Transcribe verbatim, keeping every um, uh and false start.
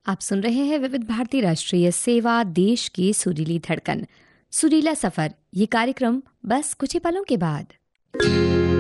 आप सुन रहे हैं विविध भारती राष्ट्रीय सेवा, देश की सुरीली धड़कन, सुरीला सफर। ये कार्यक्रम बस कुछ ही पलों के बाद।